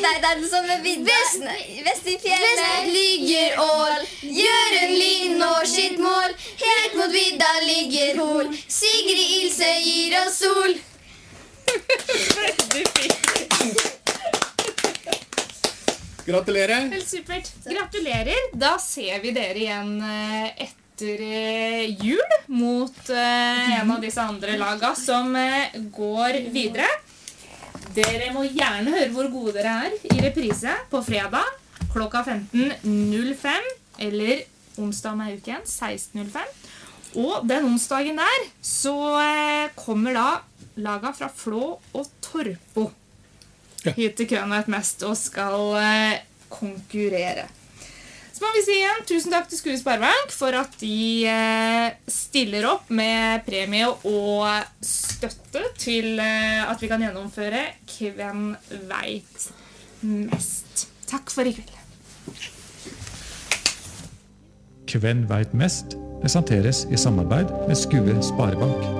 Nei, det er sånn med vidda. Vest i fjellet ligger ål. Jørund Lien når sitt mål. Helt mot vidda ligger hol. Sigrid Ilse gir oss sol. Veldig fint. Gratulerer. Helt supert. Gratulerer. Da ser vi dere igjen etter jul mot en av disse andre laga som går videre. Dere må gjerne høre hvor gode dere er i reprise på fredag klokka 15.05 eller onsdag om en uke igjen 16.05. Og den onsdagen der så kommer da laga fra Flå og Torpo hit til Køen vet mest og skal konkurrere. Så må vi si igjen tusen takk til Skue Sparebank for at de stiller opp med premie og støtte til at vi kan gjennomføre Hvem vet mest. Takk for i kveld. Hvem vet mest presenteres i samarbeid med Skue Sparebank.